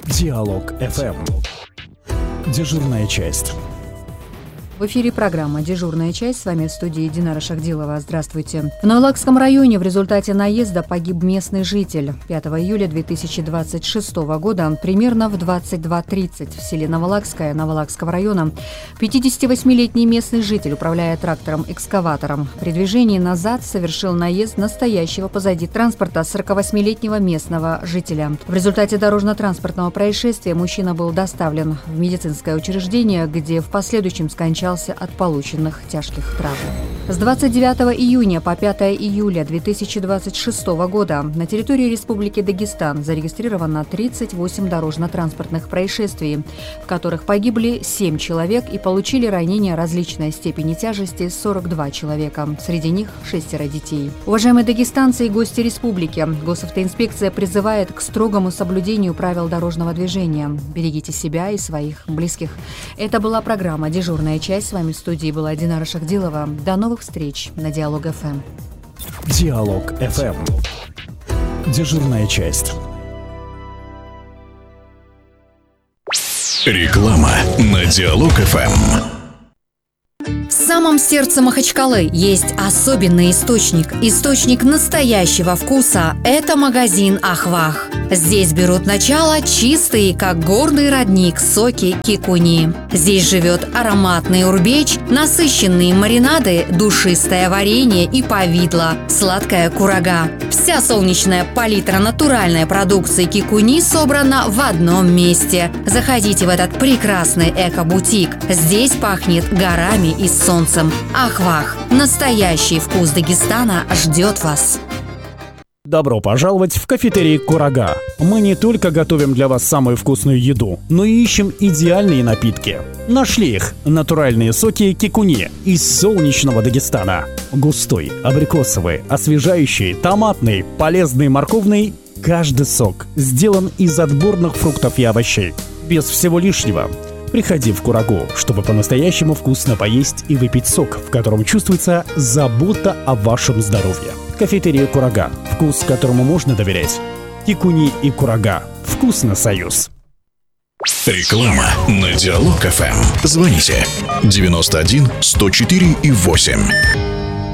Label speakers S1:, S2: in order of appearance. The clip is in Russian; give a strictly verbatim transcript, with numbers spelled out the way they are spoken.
S1: Диалог эф эм. Дежурная часть.
S2: В эфире программа «Дежурная часть». С вами в студии Динара Шахдилова. Здравствуйте. В Новолакском районе в результате наезда погиб местный житель. пятого июля две тысячи двадцать шестого года примерно в двадцать два тридцать в селе Новолакское Новолакского района пятидесятивосьмилетний местный житель, управляя трактором-экскаватором, при движении назад совершил наезд настоящего позади транспорта сорокавосьмилетнего местного жителя. В результате дорожно-транспортного происшествия мужчина был доставлен в медицинское учреждение, где в последующем скончался от полученных тяжких травм. С двадцать девятого июня по пятое июля две тысячи двадцать шестого года на территории Республики Дагестан зарегистрировано тридцать восемь дорожно-транспортных происшествий, в которых погибли семь человек и получили ранения различной степени тяжести сорок два человека, среди них шестеро детей. Уважаемые дагестанцы и гости республики, госавтоинспекция призывает к строгому соблюдению правил дорожного движения. Берегите себя и своих близких. Это была программа «Дежурная часть». С вами в студии была Динара Шахдилова. До новых встреч на Диалог эф эм.
S1: Диалог эф эм. Дежурная часть.
S3: Реклама на Диалог эф эм.
S2: В самом сердце Махачкалы есть особенный источник. Источник настоящего вкуса – это магазин «Ахвах». Здесь берут начало чистые, как горный родник, соки кикуни. Здесь живет ароматный урбеч, насыщенные маринады, душистое варенье и повидло, сладкая курага. Вся солнечная палитра натуральной продукции кикуни собрана в одном месте. Заходите в этот прекрасный эко-бутик. Здесь пахнет горами и солнцем. Ахвах. Настоящий вкус Дагестана ждет вас.
S1: Добро пожаловать в кафетерий «Курага». Мы не только готовим для вас самую вкусную еду, но и ищем идеальные напитки. Нашли их. Натуральные соки кикуни из солнечного Дагестана. Густой, абрикосовый, освежающий, томатный, полезный, морковный. Каждый сок сделан из отборных фруктов и овощей. Без всего лишнего. Приходи в Курагу, чтобы по-настоящему вкусно поесть и выпить сок, в котором чувствуется забота о вашем здоровье. Кафетерия «Курага». Вкус, которому можно доверять. Кикуни и Курага. Вкусно, союз.
S3: Реклама на Диалог эф эм. Звоните девяносто один сто четыре и восемь.